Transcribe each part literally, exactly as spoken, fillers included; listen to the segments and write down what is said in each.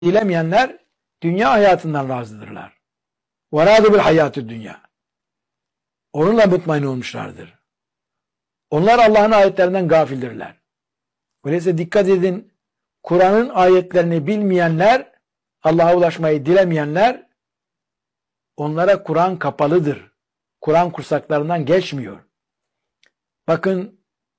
dilemeyenler dünya hayatından razıdırlar. وَرَادُ بِالْحَيَاتِ dünya. Onunla mutmain olmuşlardır. Onlar Allah'ın ayetlerinden gafildirler. Öyleyse dikkat edin, Kur'an'ın ayetlerini bilmeyenler, Allah'a ulaşmayı dilemeyenler, onlara Kur'an kapalıdır. Kur'an kursaklarından geçmiyor. Bakın,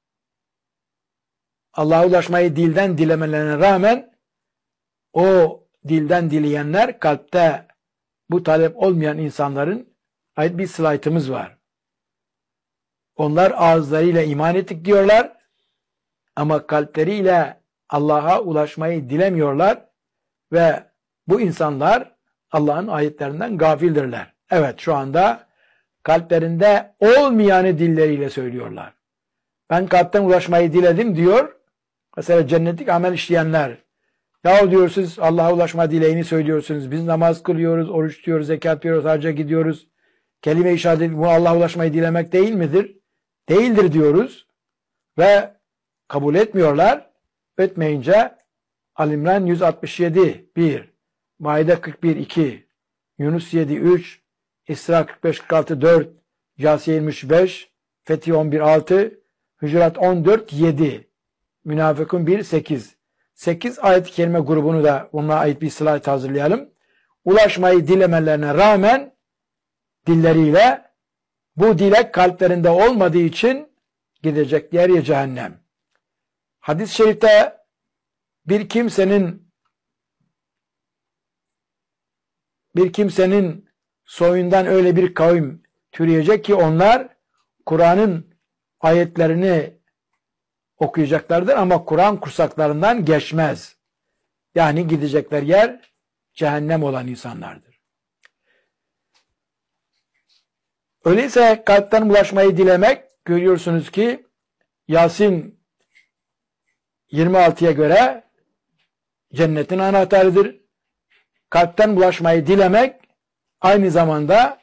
Allah'a ulaşmayı dilden dilemelerine rağmen, o dilden dileyenler, kalpte bu talep olmayan insanların ait bir slaytımız var. Onlar ağızlarıyla iman ettik diyorlar ama kalpleriyle Allah'a ulaşmayı dilemiyorlar ve bu insanlar Allah'ın ayetlerinden gafildirler. Evet, şu anda kalplerinde olmayanı dilleriyle söylüyorlar. Ben kalpten ulaşmayı diledim diyor. Mesela cennetlik amel işleyenler. Ya diyor siz Allah'a ulaşma dileğini söylüyorsunuz. Biz namaz kılıyoruz, oruç tutuyoruz, zekat veriyoruz, hacca gidiyoruz. Kelime-i şehadet bu Allah'a ulaşmayı dilemek değil midir? Değildir diyoruz. Ve kabul etmiyorlar. Etmeyince Al-İmran yüz altmış yedi bir, Maide kırk bir iki, Yunus yedi üç, İsra kırk beş kırk altı dört, Câsiye yirmi üç beş, Fetih on bir altı, Hücurat on dört yedi, Münafıkun bir sekiz. sekiz ayet-i kerime grubunu da onlara ait bir slide hazırlayalım. Ulaşmayı dilemelerine rağmen dilleriyle bu dilek kalplerinde olmadığı için gidecekler ya cehennem. Hadis-i şerifte bir kimsenin bir kimsenin soyundan öyle bir kavim türeyecek ki onlar Kur'an'ın ayetlerini okuyacaklardır ama Kur'an kursaklarından geçmez. Yani gidecekler yer cehennem olan insanlardır. Öyleyse kalpten ulaşmayı dilemek, görüyorsunuz ki Yasin yirmi altıya göre cennetin anahtarıdır. Kalpten ulaşmayı dilemek aynı zamanda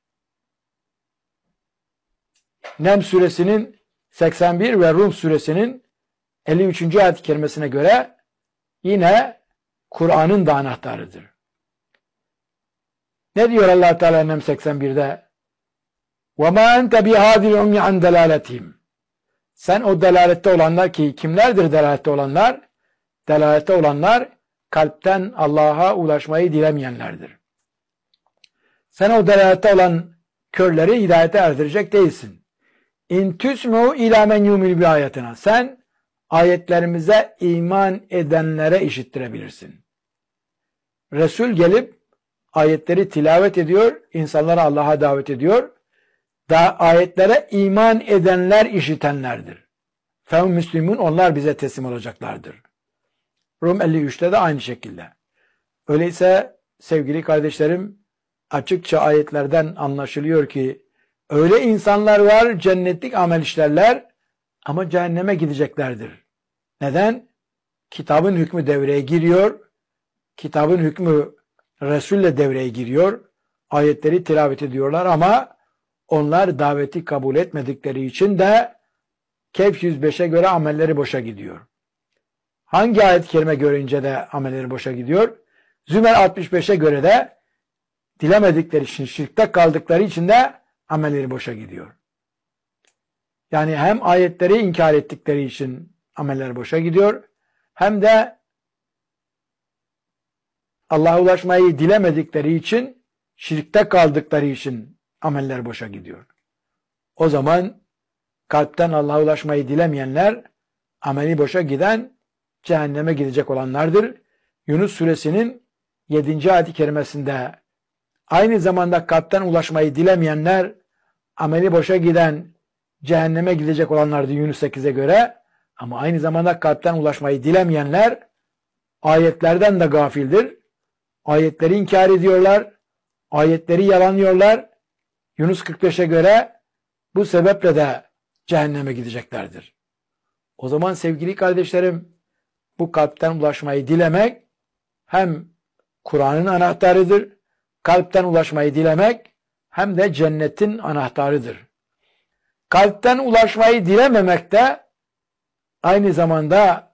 Nem suresinin seksen bir ve Rum suresinin elli üçüncü ayet-i kerimesine göre yine Kur'an'ın da anahtarıdır. Ne diyor Allah Teala Nem seksen birde? وَمَا أَنْتَ بِهَادِ الْعُمْيِ عَنْ دَلَالَتِهِمْ. Sen o delalette olanlar ki kimlerdir delalette olanlar? Delalette olanlar kalpten Allah'a ulaşmayı dilemeyenlerdir. Sen o delalette olan körleri hidayete erdirecek değilsin. İn tüsmu ila men yumil bi ayatina. Sen ayetlerimize iman edenlere işittirebilirsin. Resul gelip ayetleri tilavet ediyor, insanları Allah'a davet ediyor. Da ayetlere iman edenler işitenlerdir. Fehum müslümun, onlar bize teslim olacaklardır. Rum elli üçte de aynı şekilde. Öyleyse sevgili kardeşlerim, açıkça ayetlerden anlaşılıyor ki öyle insanlar var, cennetlik amel işlerler ama cehenneme gideceklerdir. Neden? Kitabın hükmü devreye giriyor. Kitabın hükmü Resul'le devreye giriyor. Ayetleri tilavet ediyorlar ama onlar daveti kabul etmedikleri için de Kehf yüz beşe göre amelleri boşa gidiyor. Hangi ayet-i kerime görünce de amelleri boşa gidiyor? Zümer altmış beşe göre de dilemedikleri için, şirkte kaldıkları için de amelleri boşa gidiyor. Yani hem ayetleri inkar ettikleri için ameller boşa gidiyor, hem de Allah'a ulaşmayı dilemedikleri için, şirkte kaldıkları için ameller boşa gidiyor. O zaman kalpten Allah'a ulaşmayı dilemeyenler, ameli boşa giden, cehenneme gidecek olanlardır. Yunus suresinin yedinci ayet-i kerimesinde aynı zamanda kalpten ulaşmayı dilemeyenler, ameli boşa giden, cehenneme gidecek olanlardır Yunus sekize göre. Ama aynı zamanda kalpten ulaşmayı dilemeyenler, ayetlerden de gafildir. Ayetleri inkar ediyorlar, ayetleri yalanlıyorlar. Yunus kırk beşe göre bu sebeple de cehenneme gideceklerdir. O zaman sevgili kardeşlerim, bu kalpten ulaşmayı dilemek hem Kur'an'ın anahtarıdır, kalpten ulaşmayı dilemek hem de cennetin anahtarıdır. Kalpten ulaşmayı dilememek de aynı zamanda